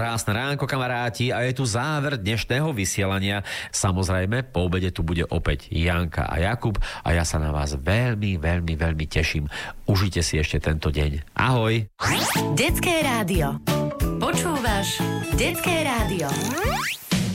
Krásne ránko, kamaráti, a je tu záver dnešného vysielania. Samozrejme, po obede tu bude opäť Janka a Jakub a ja sa na vás veľmi, veľmi, veľmi teším. Užite si ešte tento deň. Ahoj! Detské rádio. Počúvaš Detské rádio.